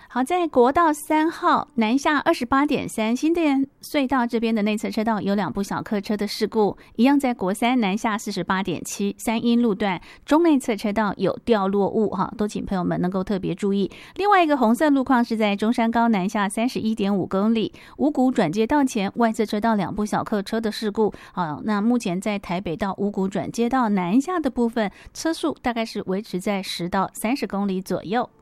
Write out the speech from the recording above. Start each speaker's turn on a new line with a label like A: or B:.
A: 好，在国道3号南下28.3新店隧道这边的内侧车道有2部小客车的事故，一样在国3南下48.7三鶯路段中内侧车道有掉落物都请朋友们能够特别注意。另外一个红色路况是在中山高南下31.5公里五股转接道前外侧车道2部小客车的事故。好，那目前在台北到五股转接道南下的部分车速大概是维持在10到30公里左右。